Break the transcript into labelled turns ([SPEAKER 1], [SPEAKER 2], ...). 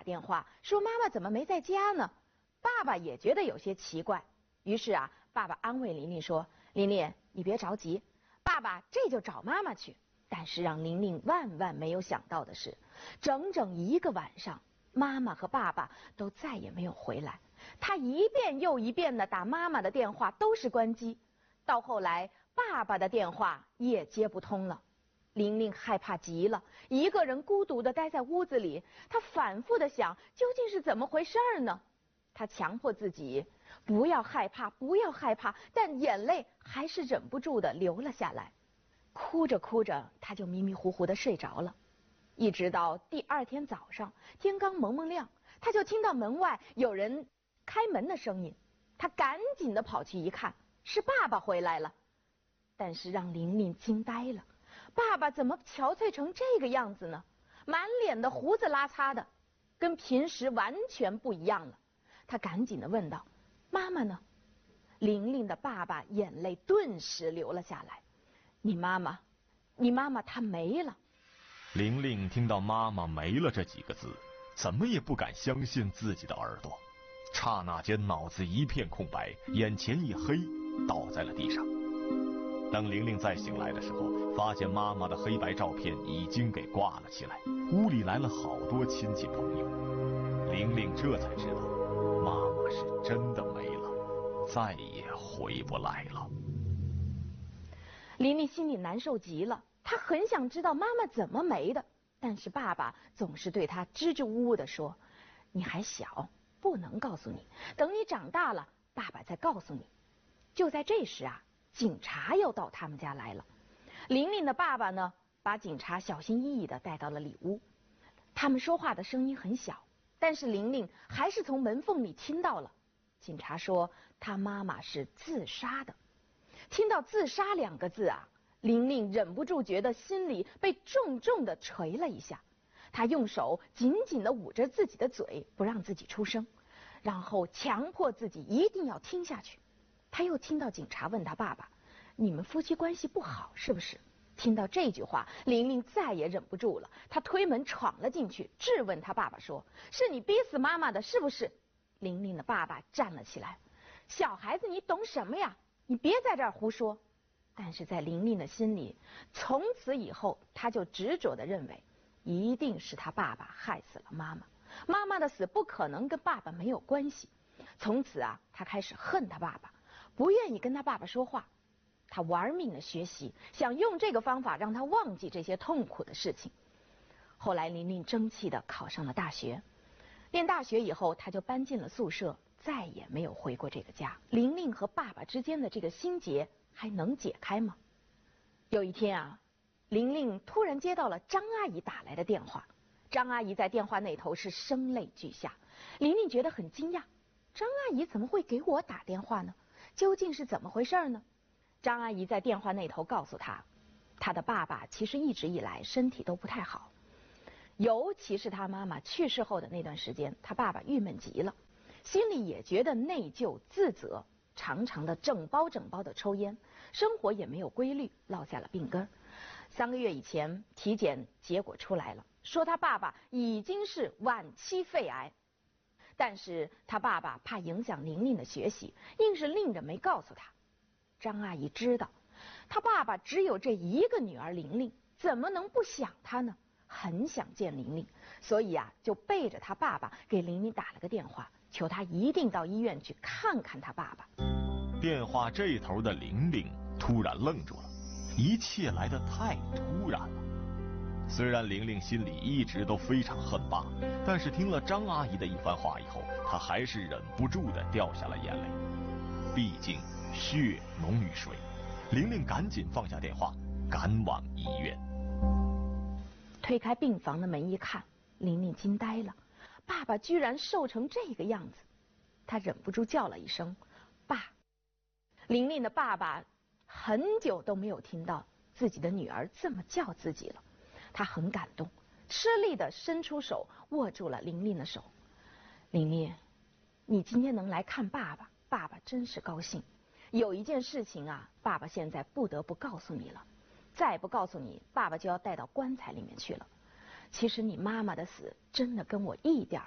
[SPEAKER 1] 电话说妈妈怎么没在家呢？爸爸也觉得有些奇怪，于是啊，爸爸安慰琳琳说：“琳琳，你别着急，爸爸这就找妈妈去。”但是让琳琳万万没有想到的是，整整1个晚上，妈妈和爸爸都再也没有回来。他一遍又一遍地打妈妈的电话，都是关机。到后来，爸爸的电话也接不通了。琳琳害怕极了，一个人孤独地待在屋子里，她反复地想，究竟是怎么回事呢？她强迫自己不要害怕，不要害怕，但眼泪还是忍不住地流了下来。哭着哭着，她就迷迷糊糊地睡着了。一直到第2天早上，天刚蒙蒙亮，她就听到门外有人开门的声音。她赶紧地跑去一看，是爸爸回来了。但是让琳琳惊呆了，爸爸怎么憔悴成这个样子呢？满脸的胡子拉碴的，跟平时完全不一样了。他赶紧地问道：“妈妈呢？”琳琳的爸爸眼泪顿时流了下来：“你妈妈她没了。”
[SPEAKER 2] 琳琳听到妈妈没了这几个字，怎么也不敢相信自己的耳朵，刹那间脑子一片空白，眼前一黑，倒在了地上。等琳琳再醒来的时候，发现妈妈的黑白照片已经给挂了起来，屋里来了好多亲戚朋友。琳琳这才知道，妈妈是真的没了，再也回不来了。
[SPEAKER 1] 琳琳心里难受极了，她很想知道妈妈怎么没的，但是爸爸总是对她支支吾吾地说：“你还小，不能告诉你，等你长大了，爸爸再告诉你。”就在这时啊，警察又到他们家来了。琳琳的爸爸呢，把警察小心翼翼地带到了里屋。他们说话的声音很小，但是琳琳还是从门缝里听到了。警察说他妈妈是自杀的。听到自杀2个字啊，琳琳忍不住觉得心里被重重地捶了一下。她用手紧紧地捂着自己的嘴，不让自己出声，然后强迫自己一定要听下去。她又听到警察问她爸爸：“你们夫妻关系不好是不是？”听到这句话，琳琳再也忍不住了，她推门闯了进去，质问她爸爸说：“是你逼死妈妈的是不是？”琳琳的爸爸站了起来：“小孩子你懂什么呀？你别在这儿胡说。”但是在琳琳的心里，从此以后，她就执着地认为，一定是她爸爸害死了妈妈，妈妈的死不可能跟爸爸没有关系。从此啊，她开始恨她爸爸，不愿意跟她爸爸说话。她玩命地学习，想用这个方法让她忘记这些痛苦的事情。后来琳琳争气地考上了大学，念大学以后，她就搬进了宿舍，再也没有回过这个家。琳琳和爸爸之间的这个心结还能解开吗？有一天啊，琳琳突然接到了张阿姨打来的电话。张阿姨在电话那头是声泪俱下，琳琳觉得很惊讶，张阿姨怎么会给我打电话呢？究竟是怎么回事呢？张阿姨在电话那头告诉她，她的爸爸其实一直以来身体都不太好，尤其是她妈妈去世后的那段时间，她爸爸郁闷极了，心里也觉得内疚自责，常常的整包的抽烟，生活也没有规律，落下了病根。3个月以前，体检结果出来了，说他爸爸已经是晚期肺癌，但是他爸爸怕影响琳琳的学习，硬是拎着没告诉他。张阿姨知道，他爸爸只有这一个女儿琳琳，怎么能不想她呢？很想见琳琳，所以啊，就背着他爸爸给琳琳打了个电话，求他一定到医院去看看他爸爸。
[SPEAKER 2] 电话这头的琳琳突然愣住了，一切来得太突然了。虽然琳琳心里一直都非常恨爸，但是听了张阿姨的一番话以后，她还是忍不住地掉下了眼泪。毕竟血浓于水，琳琳赶紧放下电话，赶往医院。
[SPEAKER 1] 推开病房的门一看，琳琳惊呆了，爸爸居然瘦成这个样子。她忍不住叫了一声爸。琳琳的爸爸很久都没有听到自己的女儿这么叫自己了，他很感动，吃力地伸出手握住了琳琳的手。琳琳，你今天能来看爸爸，爸爸真是高兴。有一件事情啊，爸爸现在不得不告诉你了，再不告诉你，爸爸就要带到棺材里面去了。其实你妈妈的死真的跟我一点